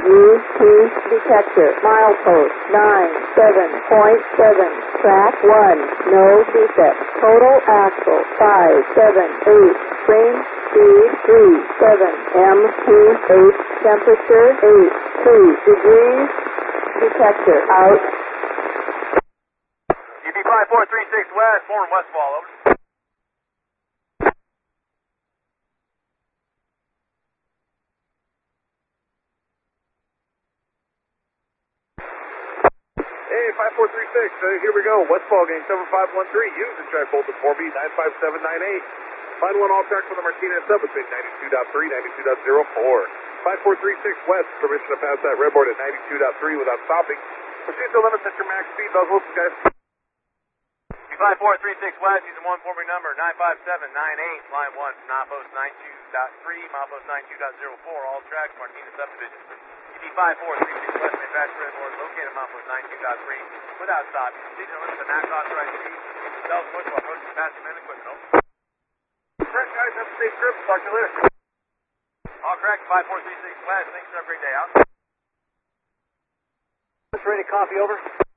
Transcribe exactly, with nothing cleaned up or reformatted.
U T detector. Milepost nine seven point seven. Track one. No defect. Total axle five seven eight. Spring speed three seven. M P H temperature eight two degrees. Detector out. U T five four three six West, form Westfall, over. Hey, five four three six, uh, here we go. Westfall game seven five one three. Use the track Bolton four B nine five seven nine eight. Final one all track for the Martinez sub between ninety-two point three, ninety-two point oh four. five four three six West, permission to pass that redboard at ninety-two point three without stopping. Proceed to limits at your max speed. Those listen, guys. five four three six West, using one forming number nine five seven nine eight, line one from milepost ninety-two point three, milepost ninety-two point oh four, all tracks, Martinez subdivision. U T five four three six West, manufacturer redboard located at milepost ninety-two point three without stopping. Proceed to limits at max authorized speed. Self push while approaching passenger man equipment. Over. Correct, guys. Have a safe trip. Talk to you later. All correct, five four three six West. Thanks, have a great day out. Ready to copy, over.